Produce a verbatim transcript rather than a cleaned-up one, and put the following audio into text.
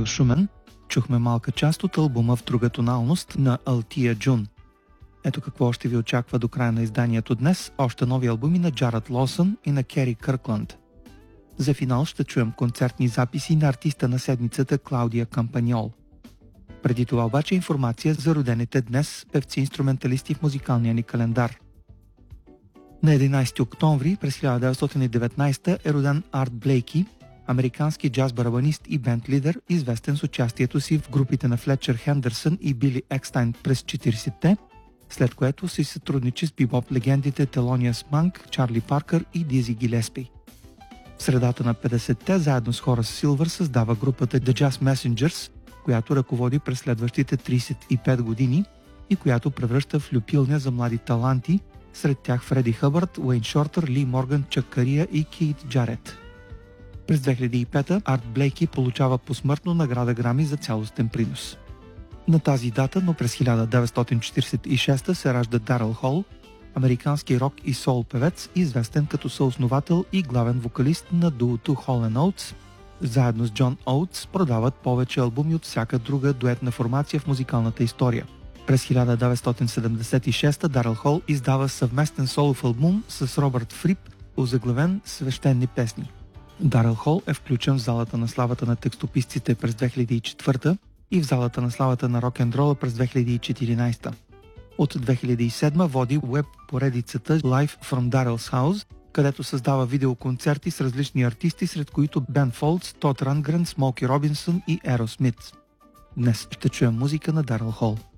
Студио Шумен, чухме малка част от албума "В друга тоналност" на Алтия Джун. Ето какво ще ви очаква до края на изданието днес: още нови албуми на Джаред Лосън и на Кери Къркланд. За финал ще чуем концертни записи на артиста на седмицата Клаудия Кампаньол. Преди това обаче информация за родените днес певци-инструменталисти в музикалния ни календар. На единайсети октомври през хиляда деветстотин и деветнайсета е роден Арт Блейки, американски джаз-барабанист и бенд-лидер, известен с участието си в групите на Флетчер Хендерсън и Били Екстайн през четиридесетте, след което си сътрудничи с бибоп легендите Телониас Монк, Чарли Паркър и Дизи Гилеспи. В средата на петдесетте заедно с Хорас Силвър създава групата The Jazz Messengers, която ръководи през следващите трийсет и пет години и която превръща в люпилня за млади таланти, сред тях Фреди Хъбърд, Уейн Шортър, Ли Морган, Чак Кария и Кейт Джарет. През две хиляди и пета Арт Блейки получава посмъртно награда Грами за цялостен принос. На тази дата, но през хиляда деветстотин четиридесет и шеста се ражда Даръл Хол, американски рок и соул певец, известен като съосновател и главен вокалист на дуото Hall and Oates. Заедно с Джон Оутс продават повече албуми от всяка друга дуетна формация в музикалната история. През хиляда деветстотин седемдесет и шеста Даръл Хол издава съвместен солов албум с Робърт Фрип, озаглавен "Свещени песни". Даръл Хол е включен в залата на славата на текстописците през две хиляди и четвърта и в залата на славата на рок-н-рола през две хиляди и четиринайсета. От две хиляди и седма води уеб поредицата Live from Darrell's House, където създава видеоконцерти с различни артисти, сред които Бен Фолдс, Тод Рангрен, Смоки Робинсън и Еросмит. Днес ще чуем музика на Даръл Хол.